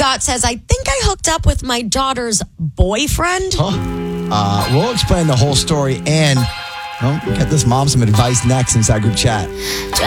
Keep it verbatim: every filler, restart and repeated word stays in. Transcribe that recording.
Scott says, I think I hooked up with my daughter's boyfriend. Huh? Uh, we'll explain the whole story and well, we'll get this mom some advice next inside group chat.